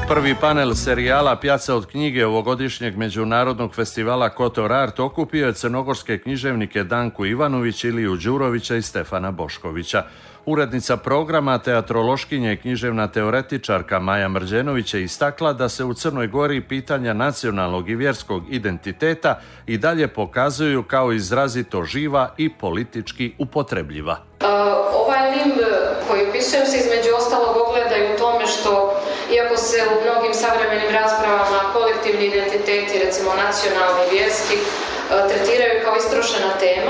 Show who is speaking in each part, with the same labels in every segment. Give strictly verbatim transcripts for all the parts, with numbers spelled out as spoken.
Speaker 1: Prvi panel serijala Pjaca od knjige ovogodišnjeg međunarodnog festivala Kotor Art okupio je crnogorske književnike Danku Ivanović, Iliju Đurovića i Stefana Boškovića. Urednica programa, teatrološkinja i književna teoretičarka Maja Mrđenović je istakla da se u Crnoj Gori pitanja nacionalnog i vjerskog identiteta i dalje pokazuju kao izrazito živa i politički upotrebljiva.
Speaker 2: Uh, ovaj limb koji opisujem se između ostalog ogleda i u tome što, iako se u mnogim savremenim raspravama kolektivni identiteti, recimo nacionalni i vjerski, uh, tretiraju kao istrošena tema,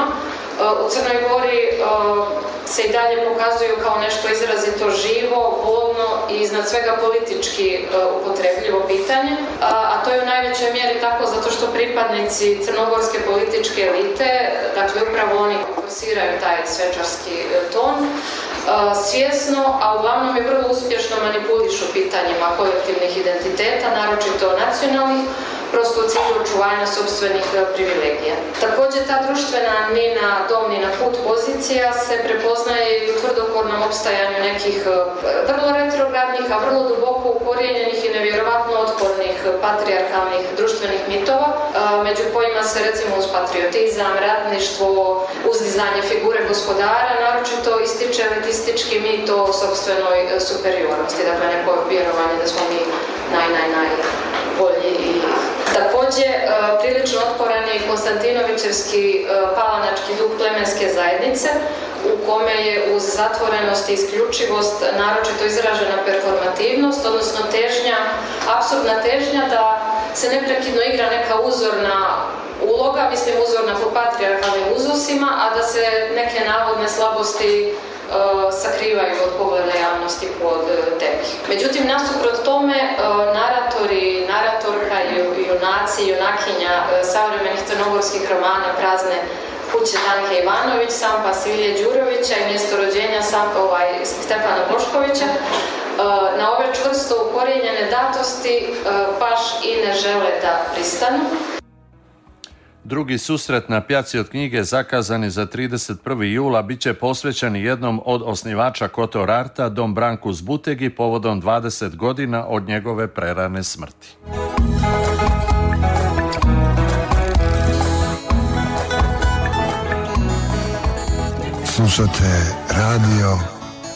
Speaker 2: u Crnoj Gori uh, se i dalje pokazuju kao nešto izrazito živo, bolno i iznad svega politički uh, upotrebljivo pitanje, a, a to je u najvećoj mjeri tako zato što pripadnici crnogorske političke elite, dakle upravo oni forsiraju taj svečarski uh, ton, uh, svjesno, a uglavnom i vrlo uspješno manipulišu pitanjima kolektivnih identiteta, naročito nacionalnih, prosto u cilju očuvanja sopstvenih privilegija. Također ta društvena ni na dom ni na put pozicija se prepoznaje i u tvrdokornom opstajanju nekih vrlo retrogradnih, a vrlo duboko ukorijenjenih i nevjerovatno otpornih patrijarkalnih društvenih mitova, među kojima se recimo uz patriotizam, ratništvo, uzdizanje figure gospodara, naročito ističe elitistički mit o sopstvenoj superiornosti, dakle neko vjerovanje da smo mi naj, naj, naj bolji i također, prilično otporan je i Konstantinovićevski palanački duh plemenske zajednice, u kome je uz zatvorenost i isključivost naročito izražena performativnost, odnosno težnja, apsurdna težnja da se neprekidno igra neka uzorna uloga, mislim uzorna po patrijarkalnim uzusima, a da se neke navodne slabosti Uh, sakrivaju od pogleda javnosti pod uh, tepih. Međutim, nasuprot tome, uh, naratori, naratorka i junaci i junakinja uh, savremenih crnogorskih romana Prazne kuće Danke Ivanović, Sampa Ilije Đurovića i mjesto rođenja Sam, ovaj, Stefana Boškovića, uh, na ove čvrsto ukorijenjene datosti uh, baš i ne žele da pristanu.
Speaker 1: Drugi susret na Pjaci od knjige zakazani za trideset prvog jula bit će posvećen jednom od osnivača Kotor Arta, Dom Branku Zbutegi, povodom dvadeset godina od njegove prerane smrti.
Speaker 3: Slušate radio